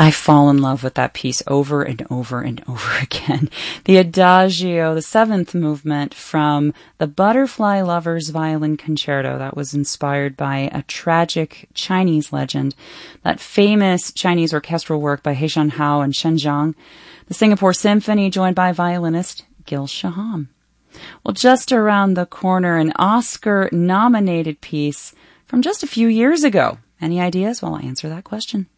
I fall in love with that piece over and over and over again. The Adagio, the seventh movement from the Butterfly Lovers Violin Concerto, that was inspired by a tragic Chinese legend, that famous Chinese orchestral work by He Shan-hao and Shen Zhang, the Singapore Symphony joined by violinist Gil Shaham. Well, just around the corner, an Oscar-nominated piece from just a few years ago. Any ideas? Well, I'll answer that question.